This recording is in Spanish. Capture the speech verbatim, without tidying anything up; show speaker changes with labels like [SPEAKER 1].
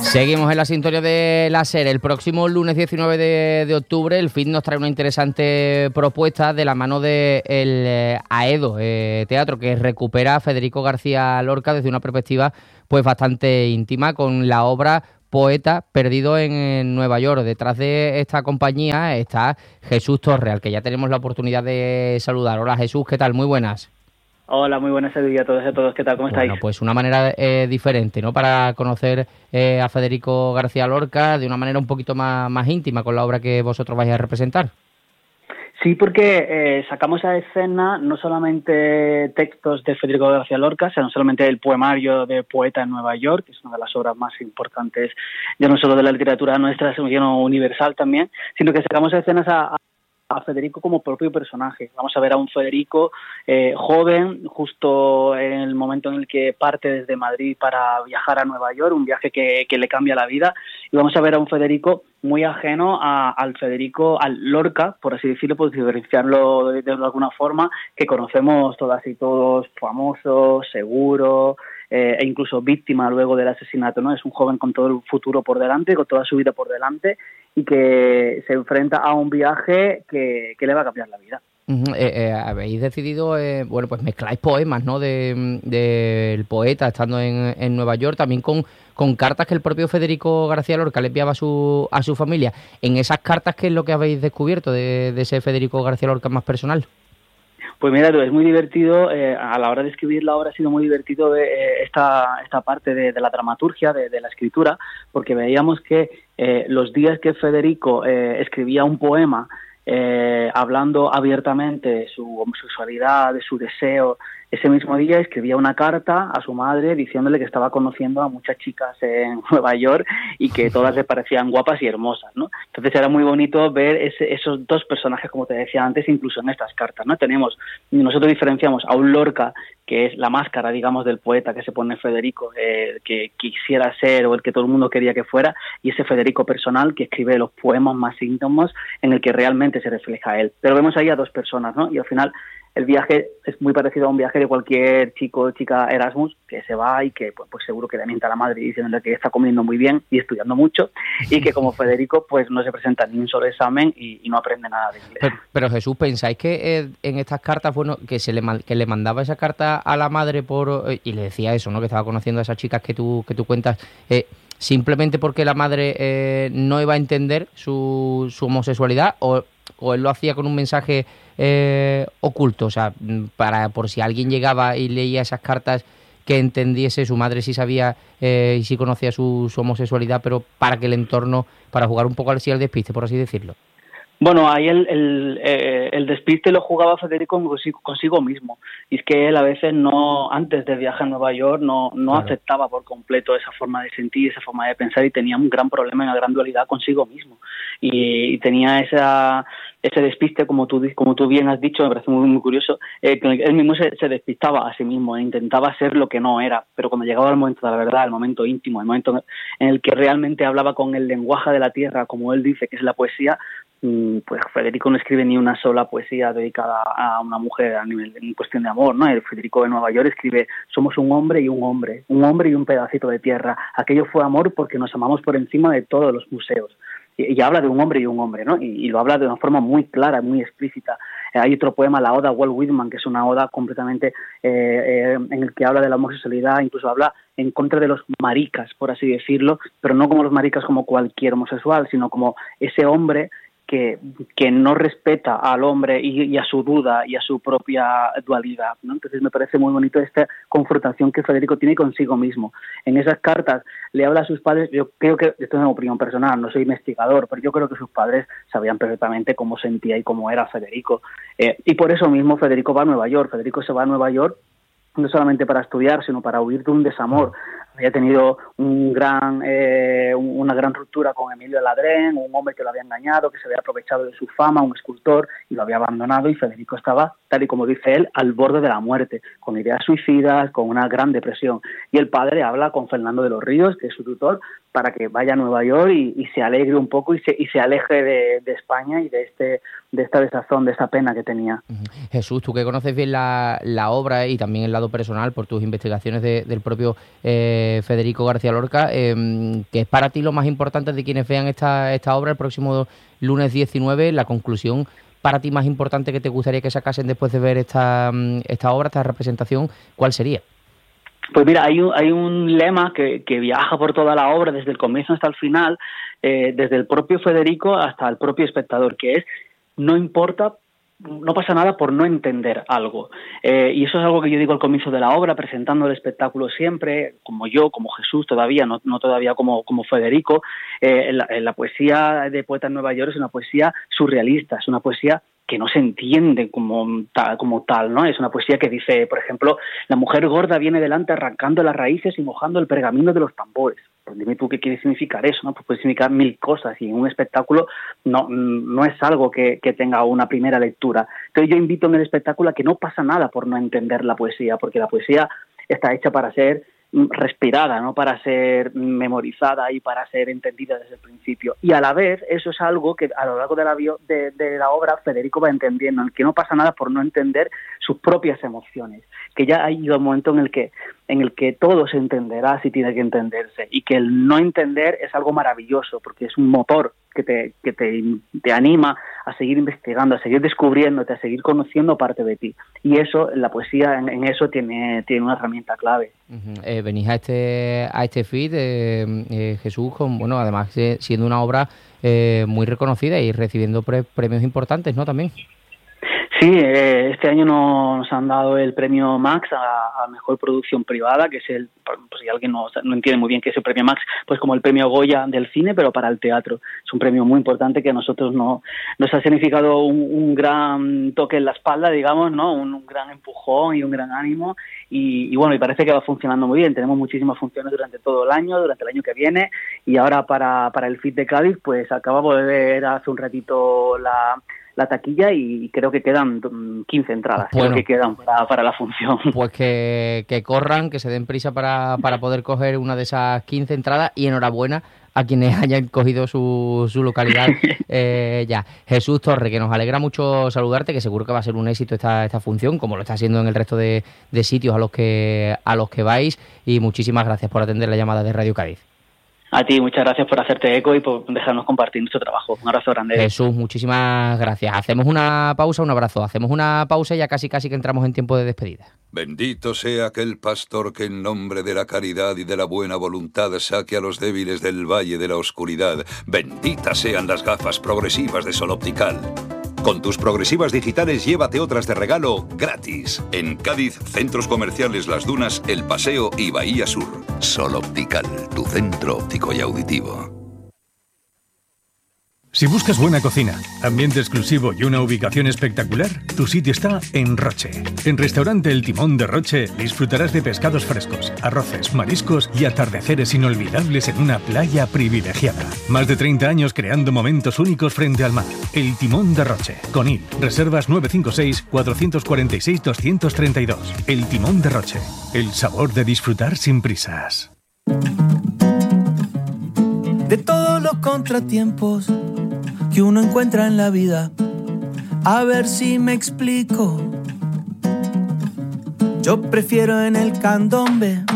[SPEAKER 1] Seguimos en la sintonía de la SER. El próximo lunes diecinueve de, de octubre el F I T nos trae una interesante propuesta de la mano del de AEDO eh, Teatro, que recupera a Federico García Lorca desde una perspectiva pues bastante íntima, con la obra Poeta perdido en, en Nueva York. Detrás de esta compañía está Jesús Torre, al que ya tenemos la oportunidad de saludar. Hola Jesús, ¿qué tal? Muy buenas.
[SPEAKER 2] Hola, muy buenas a todos y a todos. ¿Qué tal? ¿Cómo estáis?
[SPEAKER 1] Bueno, pues una manera eh, diferente, ¿no? Para conocer eh, a Federico García Lorca de una manera un poquito más, más íntima con la obra que vosotros vais a representar.
[SPEAKER 2] Sí, porque eh, sacamos a escena no solamente textos de Federico García Lorca, sino no solamente el poemario de Poeta en Nueva York, que es una de las obras más importantes, ya no solo de la literatura nuestra, sino universal también, sino que sacamos a escenas a, a a Federico como propio personaje. Vamos a ver a un Federico eh, joven, justo en el momento en el que parte desde Madrid para viajar a Nueva York, un viaje que, que le cambia la vida, y vamos a ver a un Federico muy ajeno a, al Federico, al Lorca, por así decirlo, por diferenciarlo de, de alguna forma, que conocemos todas y todos, famoso, seguro, eh, e incluso víctima luego del asesinato, ¿no? Es un joven con todo el futuro por delante, con toda su vida por delante, y que se enfrenta a un viaje que, que le va a cambiar la vida.
[SPEAKER 1] Uh-huh. eh, eh, habéis decidido, eh, bueno, pues mezcláis poemas, ¿no? De, de el poeta estando en, en Nueva York, también con, con cartas que el propio Federico García Lorca le enviaba a su, a su familia. En esas cartas, ¿qué es lo que habéis descubierto de, de ese Federico García Lorca más personal?
[SPEAKER 2] Pues mira, es muy divertido, eh, a la hora de escribir la obra ha sido muy divertido eh, esta, esta parte de, de la dramaturgia, de, de la escritura, porque veíamos que eh, los días que Federico eh, escribía un poema eh, hablando abiertamente de su homosexualidad, de su deseo, ese mismo día escribía una carta a su madre diciéndole que estaba conociendo a muchas chicas en Nueva York y que todas le parecían guapas y hermosas, ¿no? Entonces era muy bonito ver ese, esos dos personajes, como te decía antes, incluso en estas cartas, ¿no? Tenemos, nosotros diferenciamos a un Lorca, que es la máscara, digamos, del poeta que se pone Federico, eh, que quisiera ser o el que todo el mundo quería que fuera, y ese Federico personal que escribe los poemas más íntimos en el que realmente se refleja a él. Pero vemos ahí a dos personas, ¿no? Y al final el viaje es muy parecido a un viaje de cualquier chico o chica Erasmus que se va y que pues, pues seguro que le mienta a la madre diciéndole que está comiendo muy bien y estudiando mucho, y que como Federico pues no se presenta ni un solo examen y, y no aprende nada de inglés.
[SPEAKER 1] Pero, pero Jesús, ¿pensáis que eh, en estas cartas, bueno, que se le que le mandaba esa carta a la madre por eh, y le decía eso, ¿no? Que estaba conociendo a esas chicas que tú que tú cuentas, eh, simplemente porque la madre eh, no iba a entender su, su homosexualidad, o, o él lo hacía con un mensaje eh, oculto, o sea, para por si alguien llegaba y leía esas cartas, que entendiese su madre si sabía eh, y si conocía su, su homosexualidad, pero para que el entorno, para jugar un poco así al despiste, por así decirlo.
[SPEAKER 2] Bueno, ahí el, el, eh, el despiste lo jugaba Federico consigo, consigo mismo. Y es que él a veces no, antes del viaje a Nueva York, no, no claro. aceptaba por completo esa forma de sentir, esa forma de pensar, y tenía un gran problema, una gran dualidad consigo mismo. Y, y tenía esa, ese despiste, como tú, como tú bien has dicho, me parece muy, muy curioso, eh, que él mismo se, se despistaba a sí mismo, e intentaba ser lo que no era. Pero cuando llegaba el momento de la verdad, el momento íntimo, el momento en el que realmente hablaba con el lenguaje de la tierra, como él dice, que es la poesía, pues Federico no escribe ni una sola poesía dedicada a una mujer a nivel en cuestión de amor, ¿no? El Federico de Nueva York escribe: somos un hombre y un hombre, un hombre y un pedacito de tierra. Aquello fue amor porque nos amamos por encima de todos los museos. Y, y habla de un hombre y un hombre, ¿no? Y, y lo habla de una forma muy clara, muy explícita. Eh, hay otro poema, la Oda a Walt Whitman, que es una oda completamente eh, eh, en el que habla de la homosexualidad, incluso habla en contra de los maricas, por así decirlo, pero no como los maricas como cualquier homosexual, sino como ese hombre que, que no respeta al hombre y, y a su duda y a su propia dualidad, ¿no? Entonces me parece muy bonito esta confrontación que Federico tiene consigo mismo. En esas cartas le habla a sus padres. Yo creo que, esto es una opinión personal, no soy investigador, pero yo creo que sus padres sabían perfectamente cómo sentía y cómo era Federico. Eh, y por eso mismo Federico va a Nueva York. Federico se va a Nueva York no solamente para estudiar, sino para huir de un desamor. Había tenido un gran, eh, una gran ruptura con Emilio Ladrén, un hombre que lo había engañado, que se había aprovechado de su fama, un escultor, y lo había abandonado, y Federico estaba, tal y como dice él, al borde de la muerte, con ideas suicidas, con una gran depresión. Y el padre habla con Fernando de los Ríos, que es su tutor, para que vaya a Nueva York y, y se alegre un poco y se, y se aleje de, de España y de este de esta desazón, de esta pena que tenía.
[SPEAKER 1] Jesús, tú que conoces bien la, la obra y también el lado personal por tus investigaciones de, del propio eh, de Federico García Lorca, eh, ¿qué es para ti lo más importante de quienes vean esta, esta obra el próximo lunes diecinueve? La conclusión para ti más importante que te gustaría que sacasen después de ver esta, esta obra, esta representación, ¿cuál sería?
[SPEAKER 2] Pues mira, hay un, hay un lema que, que viaja por toda la obra, desde el comienzo hasta el final, eh, desde el propio Federico hasta el propio espectador, que es: no importa, no pasa nada por no entender algo. Eh, y eso es algo que yo digo al comienzo de la obra, presentando el espectáculo siempre, como yo, como Jesús todavía, no, no todavía como, como Federico. Eh, la, la poesía de Poeta en Nueva York es una poesía surrealista, es una poesía que no se entiende como tal, como tal, ¿no? Es una poesía que dice, por ejemplo, la mujer gorda viene delante arrancando las raíces y mojando el pergamino de los tambores. Pues dime tú qué quiere significar eso, ¿no? Pues puede significar mil cosas, y en un espectáculo no, no es algo que, que tenga una primera lectura. Entonces yo invito en el espectáculo a que no pasa nada por no entender la poesía, porque la poesía está hecha para ser respirada, no para ser memorizada y para ser entendida desde el principio. Y a la vez eso es algo que a lo largo de la, bio, de, de la obra Federico va entendiendo, en el que no pasa nada por no entender sus propias emociones, que ya ha ido un momento en el que en el que todo se entenderá si tiene que entenderse, y que el no entender es algo maravilloso, porque es un motor que te, que te, te anima a seguir investigando, a seguir descubriéndote, a seguir conociendo parte de ti. Y eso, la poesía en, en eso tiene, tiene una herramienta clave.
[SPEAKER 1] Uh-huh. Eh, venís a este a este feed, eh, eh, Jesús, con, bueno, además eh, siendo una obra eh, muy reconocida y recibiendo pre- premios importantes, ¿no? También.
[SPEAKER 2] Sí, eh, este año nos han dado el premio Max a, a Mejor Producción Privada, que es el, pues si alguien no, no entiende muy bien qué es el premio Max, pues como el premio Goya del cine, pero para el teatro. Es un premio muy importante que a nosotros no, nos ha significado un, un gran toque en la espalda, digamos, ¿no? Un, un gran empujón y un gran ánimo. Y, y bueno, y parece que va funcionando muy bien. Tenemos muchísimas funciones durante todo el año, durante el año que viene, y ahora para, para el F I T de Cádiz, pues acabamos de ver hace un ratito la... la taquilla, y creo que quedan quince entradas, bueno, creo que quedan para, para la función.
[SPEAKER 1] Pues que, que corran, que se den prisa para, para poder coger una de esas quince entradas, y enhorabuena a quienes hayan cogido su, su localidad eh, ya. Jesús Torre, que nos alegra mucho saludarte, que seguro que va a ser un éxito esta, esta función, como lo está haciendo en el resto de, de sitios a los que a los que vais, y muchísimas gracias por atender la llamada de Radio Cádiz.
[SPEAKER 2] A ti, muchas gracias por hacerte eco y por dejarnos compartir nuestro trabajo. Un abrazo grande.
[SPEAKER 1] Jesús, muchísimas gracias. Hacemos una pausa, un abrazo. Hacemos una pausa y ya casi casi que entramos en tiempo de despedida.
[SPEAKER 3] Bendito sea aquel pastor que en nombre de la caridad y de la buena voluntad saque a los débiles del valle de la oscuridad. Benditas sean las gafas progresivas de Sol Optical. Con tus progresivas digitales llévate otras de regalo gratis. En Cádiz, centros comerciales Las Dunas, El Paseo y Bahía Sur. Sol Optical, tu centro óptico y auditivo.
[SPEAKER 4] Si buscas buena cocina, ambiente exclusivo y una ubicación espectacular, tu sitio está en Roche. En Restaurante El Timón de Roche disfrutarás de pescados frescos, arroces, mariscos y atardeceres inolvidables en una playa privilegiada. Más de treinta años creando momentos únicos frente al mar. El Timón de Roche. Conil. Reservas nueve cinco seis, cuatro cuatro seis, dos tres dos. El Timón de Roche. El sabor de disfrutar sin prisas.
[SPEAKER 5] De todos los contratiempos que uno encuentra en la vida, a ver si me explico. Yo prefiero en el candombe